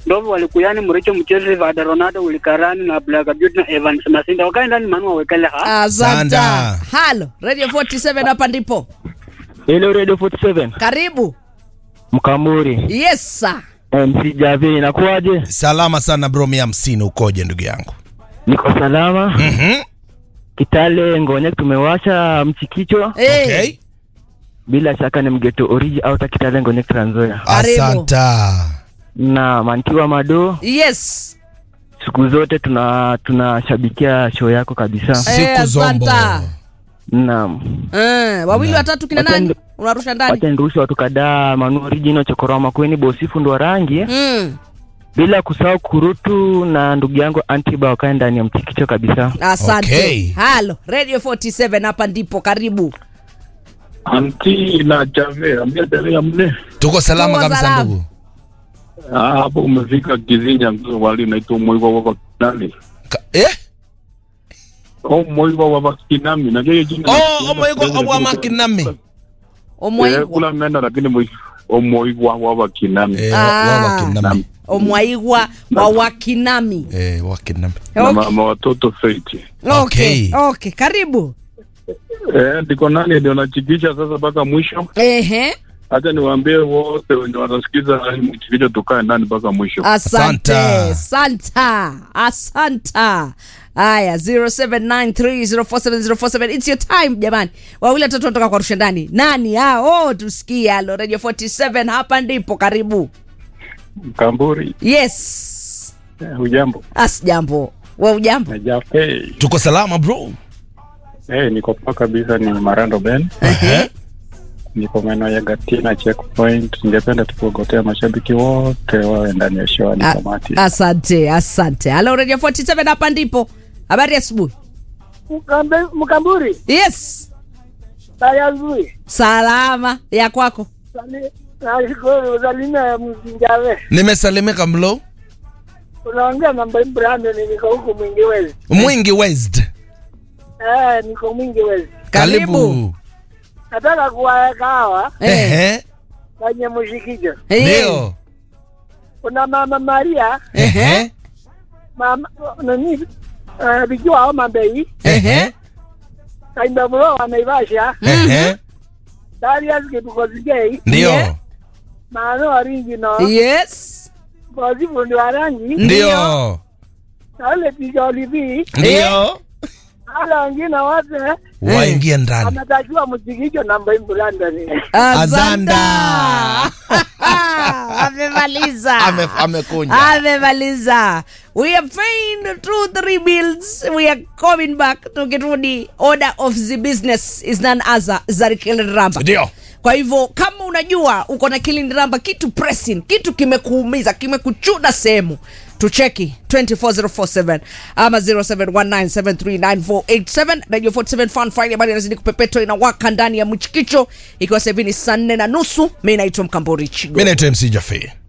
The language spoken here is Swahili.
Ndovu walikuyani Muricho Mchezi Vada Ronaldo Ulikarani na Black Beauty na Evans Masinda wakaenda ni Manu wawekele Asante. Halo, Radio 47 hapa ndipo. Hello Radio 47. Karibu. Mkamburi. Yes sir. MC Javi, inakuaje? Salama sana bro, 50 ukoje ndugu yangu? Niko salama. Kitale Ngonya tumewasha mchikicho. Okay. Bila shaka ni mgeto origi au ta Kitale Ngonya Trans Nzoia. Asante. Na Mantiwa Mado. Yes. Siku zote tunashabikia show yako kabisa. Siku zombo. Naam. Wawili watatu kina nani? Unarusha ndani. Wacha nirushe watu kadhaa, Manu Original, Chokorama Kweni, Bosifu ndo rangi. Bila kusahau Kurutu na ndugu yangu Antiba wakae ndani ya mtikicho kabisa. Asante. Okay. Halo, Radio 47 hapa ndipo, karibu. Anti na Jave, ambia Jave amne. Tuko salama kabisa ndugu. Hapo umefika Kizinya mzo wali unaitwa Moiwa wa Kinami. Moiwa wa Kinami na yeye jina. Moiwa wa Kinami. Kula menda lakini Moiwa wa Kinami. Wa Kinami. Omwaigwa wa Wakinami. Wakinami. Mama watoto Faith. Okay. Okay, karibu. Ndiko nani ndio nachikisha sasa mpaka mwisho. Acha niwaambie wote wenye wanasikiza mchikicho tukae ndani mpaka mwisho. Asante. Asante. Aya, 0793047047. It's your time jamani. Wawili watatu wanatoka kwa rusha ndani. Nani hao? Tusikie. Halo, Radio 47 hapa ndipo, karibu. Mkamburi. Yes. Hujambo? Jambo. Wewe hujambo? Tuko salama bro. Niko poa kabisa, ni Marando Ben. Niko maeneo ya Gatina Checkpoint. Ningependa tukuogotea mashabiki wote wawe ndani ya show ni kamati. Asante. Hello Radio 47 hapa ndipo. Habari asubuhi. Mkamburi. Yes. Sayazui. Salama ya kwako. Nashukuru, uzalina mzingawe. Nimesalimika mlo. Unaongea na Mbai Brando, niko huko Mwingi West. Mwingi West. Niko Mwingi West. Karibu. Nataka kuwaweka hawa. Kwenye mshikijo. Ndio. Kuna Mama Maria. Mama nani? Bikiwa au Mambei. Kaimba mlo anaivasha. Darius Kibukozigei. Ndio. Mano original. Yes. Bosifu ndio rangi. Ndio. Wale Tijolibi. Ndio. Hala wengine wote waingie ndani. Anatakiwa mchikicho na Mbai Brando ni. Azanda. Amemaliza. Amemaliza. We are paying through the rebuilds. We are coming back to get ready. Order of the business is none other than Kilindramba. Ndio. Kwa hivyo kama unajua uko na Kilindramba, kitu pressing, kitu kimekuumiza, kimekuchuda sehemu, tucheki 24047 ama 0719739487. Radio 47 Fun Friday bali inazidi kupepeto, inawaka ndani ya mchikicho, ikiwa sasa hivi ni 4:30. Mimi naitwa Mkamburi Chigo. Mimi naitwa MC Jafe.